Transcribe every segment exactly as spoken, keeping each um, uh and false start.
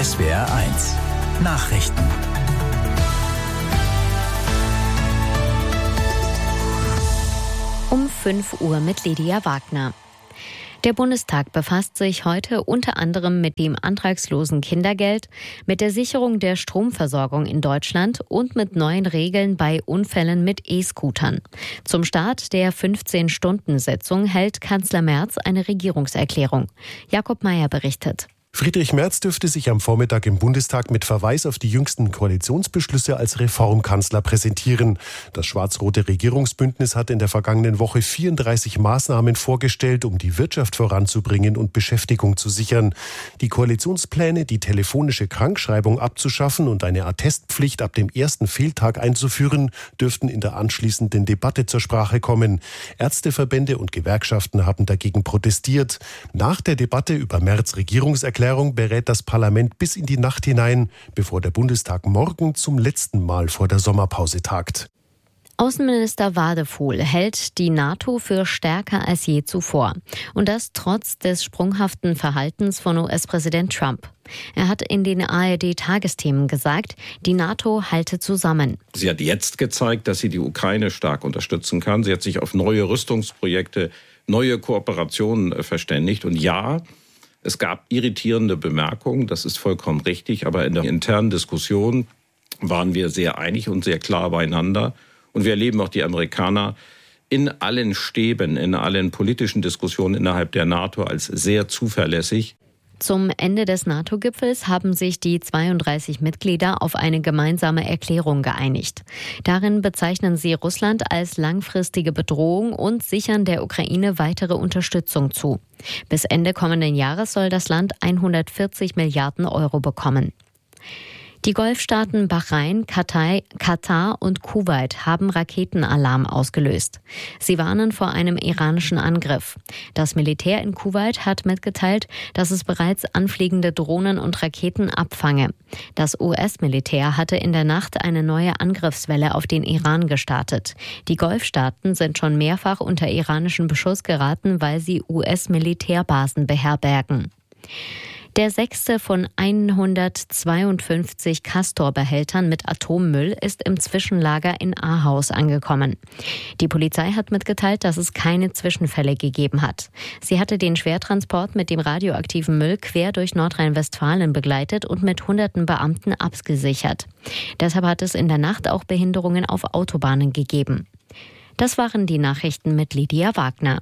S W R eins Nachrichten. Um fünf Uhr mit Lydia Wagner. Der Bundestag befasst sich heute unter anderem mit dem antragslosen Kindergeld, mit der Sicherung der Stromversorgung in Deutschland und mit neuen Regeln bei Unfällen mit E-Scootern. Zum Start der fünfzehn-Stunden-Sitzung hält Kanzler Merz eine Regierungserklärung. Jakob Mayer berichtet. Friedrich Merz dürfte sich am Vormittag im Bundestag mit Verweis auf die jüngsten Koalitionsbeschlüsse als Reformkanzler präsentieren. Das schwarz-rote Regierungsbündnis hat in der vergangenen Woche vierunddreißig Maßnahmen vorgestellt, um die Wirtschaft voranzubringen und Beschäftigung zu sichern. Die Koalitionspläne, die telefonische Krankschreibung abzuschaffen und eine Attestpflicht ab dem ersten Fehltag einzuführen, dürften in der anschließenden Debatte zur Sprache kommen. Ärzteverbände und Gewerkschaften haben dagegen protestiert. Nach der Debatte über Merz' Regierungserklärung berät das Parlament bis in die Nacht hinein, bevor der Bundestag morgen zum letzten Mal vor der Sommerpause tagt. Außenminister Wadefuhl hält die NATO für stärker als je zuvor. Und das trotz des sprunghaften Verhaltens von U S-Präsident Trump. Er hat in den A R D-Tagesthemen gesagt, die NATO halte zusammen. Sie hat jetzt gezeigt, dass sie die Ukraine stark unterstützen kann. Sie hat sich auf neue Rüstungsprojekte, neue Kooperationen verständigt. Und ja, es gab irritierende Bemerkungen, das ist vollkommen richtig, aber in der internen Diskussion waren wir sehr einig und sehr klar beieinander. Und wir erleben auch die Amerikaner in allen Stäben, in allen politischen Diskussionen innerhalb der NATO als sehr zuverlässig. Zum Ende des NATO-Gipfels haben sich die zweiunddreißig Mitglieder auf eine gemeinsame Erklärung geeinigt. Darin bezeichnen sie Russland als langfristige Bedrohung und sichern der Ukraine weitere Unterstützung zu. Bis Ende kommenden Jahres soll das Land hundertvierzig Milliarden Euro bekommen. Die Golfstaaten Bahrain, Katar, Katar und Kuwait haben Raketenalarm ausgelöst. Sie warnen vor einem iranischen Angriff. Das Militär in Kuwait hat mitgeteilt, dass es bereits anfliegende Drohnen und Raketen abfange. Das U S-Militär hatte in der Nacht eine neue Angriffswelle auf den Iran gestartet. Die Golfstaaten sind schon mehrfach unter iranischen Beschuss geraten, weil sie U S-Militärbasen beherbergen. Der sechste von hundertzweiundfünfzig Castor-Behältern mit Atommüll ist im Zwischenlager in Ahaus angekommen. Die Polizei hat mitgeteilt, dass es keine Zwischenfälle gegeben hat. Sie hatte den Schwertransport mit dem radioaktiven Müll quer durch Nordrhein-Westfalen begleitet und mit hunderten Beamten abgesichert. Deshalb hat es in der Nacht auch Behinderungen auf Autobahnen gegeben. Das waren die Nachrichten mit Lydia Wagner.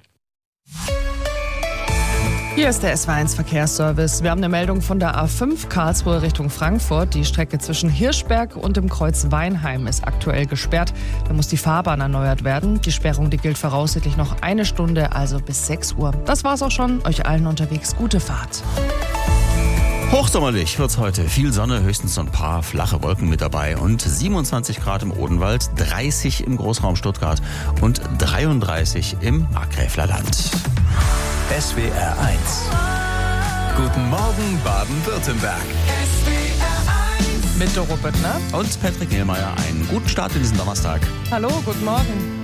Hier ist der S W R eins Verkehrsservice. Wir haben eine Meldung von der A fünf Karlsruhe Richtung Frankfurt. Die Strecke zwischen Hirschberg und dem Kreuz Weinheim ist aktuell gesperrt. Da muss die Fahrbahn erneuert werden. Die Sperrung, die gilt voraussichtlich noch eine Stunde, also bis sechs Uhr. Das war's auch schon. Euch allen unterwegs gute Fahrt. Hochsommerlich wird's heute. Viel Sonne, höchstens so ein paar flache Wolken mit dabei. Und siebenundzwanzig Grad im Odenwald, dreißig im Großraum Stuttgart und dreiunddreißig im Markgräfler Land. S W R eins. Guten Morgen, Baden-Württemberg. S W R eins. Mit Doro Böttner und Patrick Niehlmeier. Einen guten Start in diesen Donnerstag. Hallo, guten Morgen.